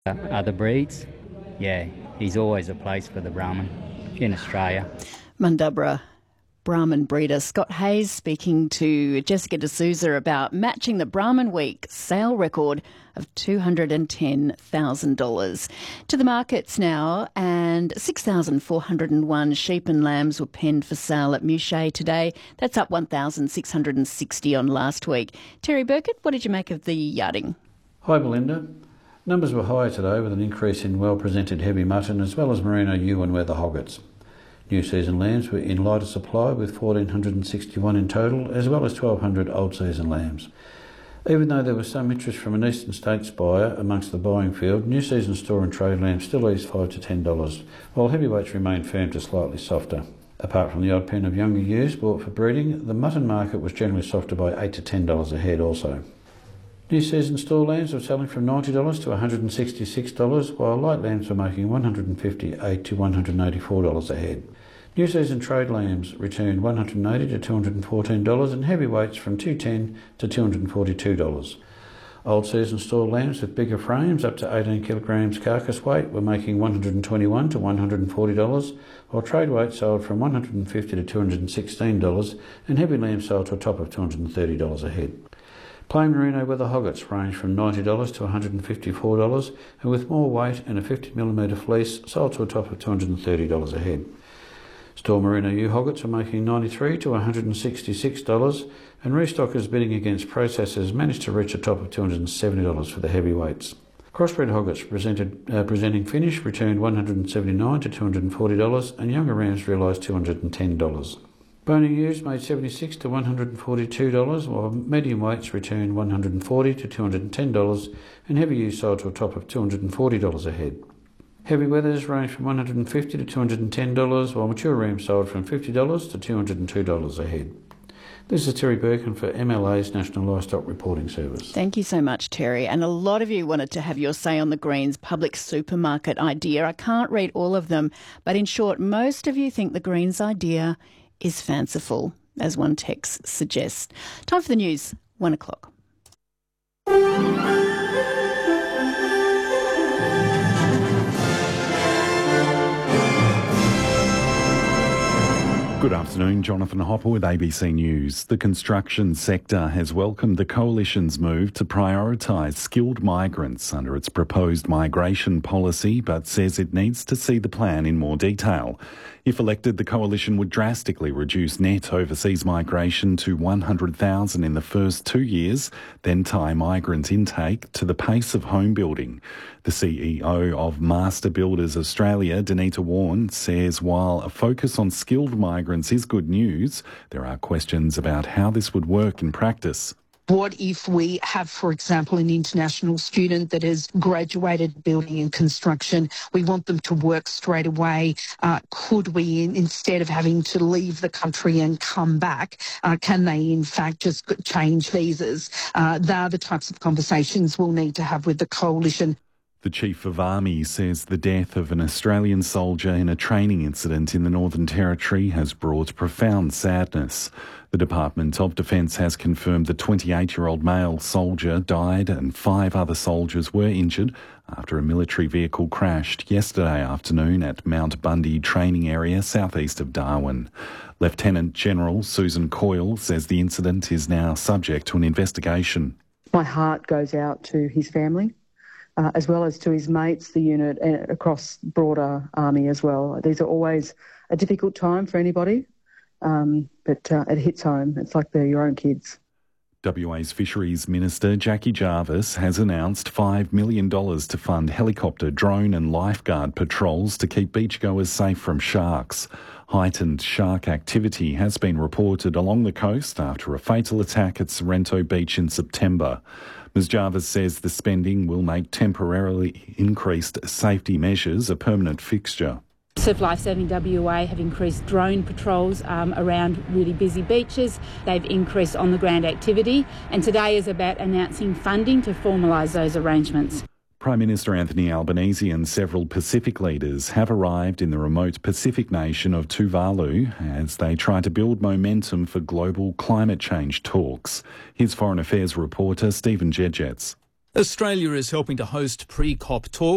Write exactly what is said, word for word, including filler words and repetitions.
Uh, other breeds, yeah, he's always a place for the Brahman in Australia. Mundubbera Brahman breeder Scott Hayes speaking to Jessica D'Souza about matching the Brahman Week sale record of two hundred ten thousand dollars. To the markets now, and six thousand four hundred one sheep and lambs were penned for sale at Muchet today. That's up one thousand six hundred sixty on last week. Terry Burkett, what did you make of the yarding? Hi Belinda. Numbers were higher today with an increase in well-presented heavy mutton as well as merino ewe and weather hoggets. New season lambs were in lighter supply with one thousand four hundred sixty-one in total as well as twelve hundred old season lambs. Even though there was some interest from an eastern states buyer amongst the buying field, new season store and trade lambs still eased five to ten dollars, while heavyweights remained firm to slightly softer. Apart from the odd pen of younger ewes bought for breeding, the mutton market was generally softer by eight to ten dollars a head also. New season store lambs were selling from ninety dollars to one hundred sixty-six dollars, while light lambs were making one hundred fifty-eight dollars to one hundred eighty-four dollars a head. New season trade lambs returned one hundred eighty dollars to two hundred fourteen dollars and heavyweights from two hundred ten dollars to two hundred forty-two dollars. Old season store lambs with bigger frames up to eighteen kilograms carcass weight were making one hundred twenty-one dollars to one hundred forty dollars, while trade weight sold from one hundred fifty dollars to two hundred sixteen dollars and heavy lambs sold to a top of two hundred thirty dollars a head. Plain merino weather hoggets range from ninety dollars to one hundred fifty-four dollars and with more weight and a fifty millimetre fleece sold to a top of two hundred thirty dollars a head. Store merino ewe hoggets are making ninety-three dollars to one hundred sixty-six dollars and restockers bidding against processors managed to reach a top of two hundred seventy dollars for the heavyweights. Crossbred hoggets presented, uh, presenting finish returned one hundred seventy-nine dollars to two hundred forty dollars and younger rams realised two hundred ten dollars. Boning ewes made seventy-six dollars to one hundred forty-two dollars, while medium weights returned one hundred forty dollars to two hundred ten dollars and heavy ewes sold to a top of two hundred forty dollars a head. Heavy weathers range from one hundred fifty dollars to two hundred ten dollars, while mature rams sold from fifty dollars to two hundred two dollars a head. This is Terry Birkin for M L A's National Livestock Reporting Service. Thank you so much, Terry. And a lot of you wanted to have your say on the Greens public supermarket idea. I can't read all of them, but in short, most of you think the Greens idea is fanciful, as one text suggests. Time for the news, one o'clock. Good afternoon, Jonathan Hopper with A B C News. The construction sector has welcomed the Coalition's move to prioritise skilled migrants under its proposed migration policy, but says it needs to see the plan in more detail. If elected, the Coalition would drastically reduce net overseas migration to one hundred thousand in the first two years, then tie migrant intake to the pace of home building. The C E O of Master Builders Australia, Danita Warren, says while a focus on skilled migrants is good news, there are questions about how this would work in practice. What if we have, for example, an international student that has graduated building and construction? We want them to work straight away. Uh, could we, instead of having to leave the country and come back, uh, can they in fact just change visas? Uh, they're the types of conversations we'll need to have with the Coalition. The Chief of Army says the death of an Australian soldier in a training incident in the Northern Territory has brought profound sadness. The Department of Defence has confirmed the twenty-eight-year-old male soldier died and five other soldiers were injured after a military vehicle crashed yesterday afternoon at Mount Bundy training area southeast of Darwin. Lieutenant General Susan Coyle says the incident is now subject to an investigation. My heart goes out to his family. Uh, as well as to his mates, the unit, and across broader Army as well. These are always a difficult time for anybody, um, but uh, it hits home. It's like they're your own kids. W A's Fisheries Minister Jackie Jarvis has announced five million dollars to fund helicopter, drone and lifeguard patrols to keep beachgoers safe from sharks. Heightened shark activity has been reported along the coast after a fatal attack at Sorrento Beach in September. Miz Jarvis says the spending will make temporarily increased safety measures a permanent fixture. Surf Lifesaving W A have increased drone patrols um, around really busy beaches. They've increased on-the-ground activity, and today is about announcing funding to formalise those arrangements. Prime Minister Anthony Albanese and several Pacific leaders have arrived in the remote Pacific nation of Tuvalu as they try to build momentum for global climate change talks. Here's Foreign Affairs reporter Stephen Jedgetts. Australia is helping to host pre-COP talks.